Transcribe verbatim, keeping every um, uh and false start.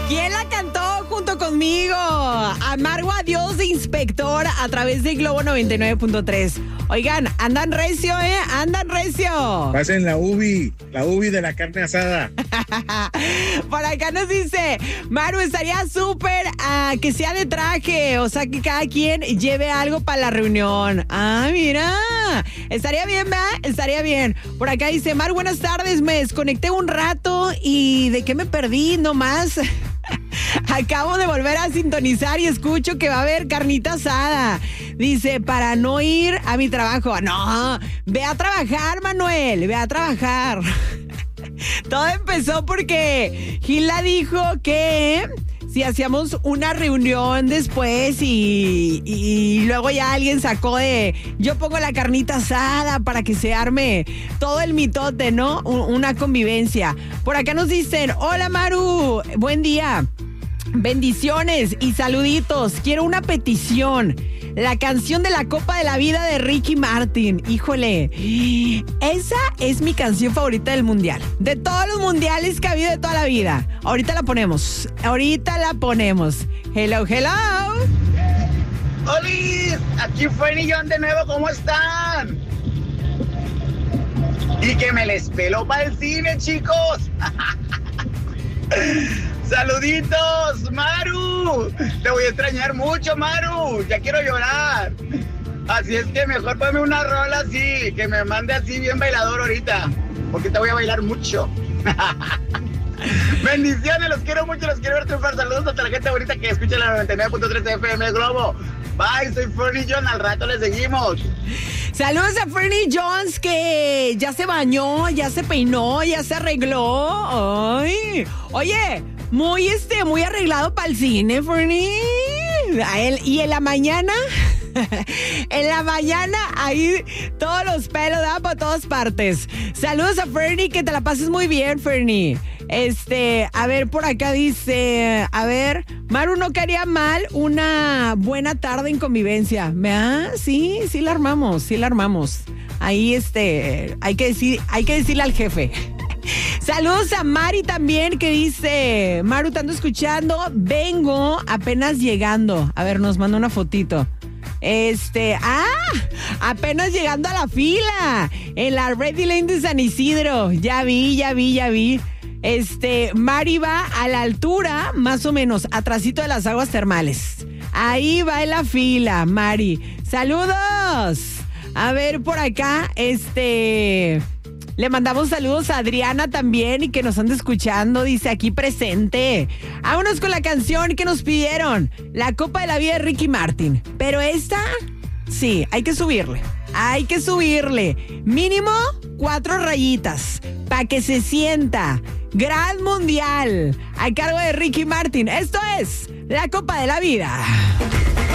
¿Quién la cantó junto conmigo? Amargo adiós de Inspector a través de Globo noventa y nueve punto tres. Oigan, andan recio, ¿eh? Andan recio. Pasen la ubi, la ubi de la carne asada. Por acá nos dice, Maru, estaría súper uh, que sea de traje, o sea, que cada quien lleve algo para la reunión. Ah, mira, estaría bien, ¿verdad? Estaría bien. Por acá dice, Maru, buenas tardes, me desconecté un rato y ¿de qué me perdí? No más. Acabo de volver a sintonizar y escucho que va a haber carnita asada. Dice, para no ir a mi trabajo. No, ve a trabajar, Manuel, ve a trabajar. Todo empezó porque Gila dijo que si hacíamos una reunión después y, y luego ya alguien sacó de yo pongo la carnita asada para que se arme todo el mitote, ¿no? Una convivencia. Por acá nos dicen, hola Maru, buen día. Bendiciones y saluditos. Quiero una petición. La canción de la Copa de la Vida de Ricky Martin. Híjole, esa es mi canción favorita del mundial. De todos los mundiales que ha habido de toda la vida. Ahorita la ponemos. Ahorita la ponemos. Hello, hello. ¡Hola! Aquí Fernie John de nuevo. ¿Cómo están? Y que me les peló para el cine, chicos. ¡Saluditos, Maru! Te voy a extrañar mucho, Maru. Ya quiero llorar. Así es que mejor ponme una rola así, que me mande así bien bailador ahorita, porque te voy a bailar mucho. Bendiciones, los quiero mucho, los quiero ver triunfar. Saludos a la gente bonita que escucha la noventa y nueve punto tres F M Globo. Bye, soy Fernie John, al rato le seguimos. Saludos a Fernie Jones, que ya se bañó, ya se peinó, ya se arregló. Ay, oye, muy este, muy arreglado para el cine, Fernie. A él, y en la mañana, en la mañana, ahí todos los pelos, ¿verdad? Por todas partes. Saludos a Fernie, que te la pases muy bien, Fernie. Este, a ver, por acá dice, a ver, Maru, no quería mal una buena tarde en convivencia. ¿Verdad? Sí, sí la armamos, sí la armamos. Ahí, este, hay que decir, hay que decirle al jefe. Saludos a Mari también, que dice, Maru, te ando escuchando, vengo apenas llegando. A ver, nos manda una fotito. Este, ah, apenas llegando a la fila, en la Ready Lane de San Isidro. Ya vi, ya vi, ya vi. Este, Mari va a la altura, más o menos, atrasito de las aguas termales. Ahí va en la fila, Mari. ¡Saludos! A ver, por acá, este... le mandamos saludos a Adriana también y que nos anda escuchando, dice aquí presente. Vámonos con la canción que nos pidieron, La Copa de la Vida de Ricky Martin. Pero esta, sí, hay que subirle. Hay que subirle. Mínimo cuatro rayitas para que se sienta. Gran mundial a cargo de Ricky Martin. Esto es La Copa de la Vida.